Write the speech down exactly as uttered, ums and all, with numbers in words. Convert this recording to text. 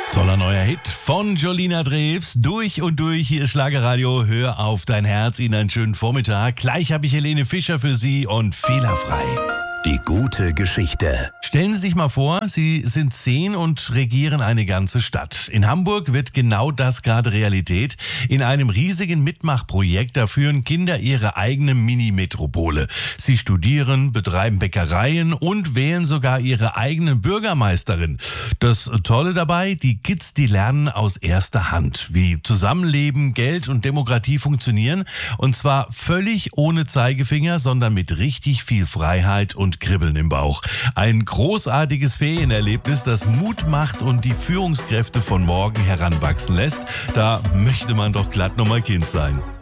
Toller neuer Hit von Jolina Drews. Durch und durch, hier ist Schlagerradio. Hör auf dein Herz. Ihnen einen schönen Vormittag. Gleich habe ich Helene Fischer für Sie und fehlerfrei. Die gute Geschichte. Stellen Sie sich mal vor, Sie sind zehn und regieren eine ganze Stadt. In Hamburg wird genau das gerade Realität. In einem riesigen Mitmachprojekt, da führen Kinder ihre eigene Mini-Metropole. Sie studieren, betreiben Bäckereien und wählen sogar ihre eigene Bürgermeisterin. Das Tolle dabei, die Kids, die lernen aus erster Hand, wie Zusammenleben, Geld und Demokratie funktionieren. Und zwar völlig ohne Zeigefinger, sondern mit richtig viel Freiheit und Kribbeln im Bauch. Ein großartiges Ferienerlebnis, das Mut macht und die Führungskräfte von morgen heranwachsen lässt. Da möchte man doch glatt nochmal Kind sein.